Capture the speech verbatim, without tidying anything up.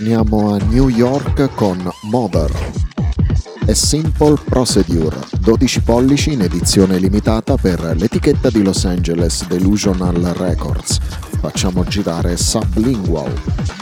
torniamo a New York con Mother. A Simple Procedure, dodici pollici in edizione limitata per l'etichetta di Los Angeles Delusional Records. Facciamo girare Sublingual.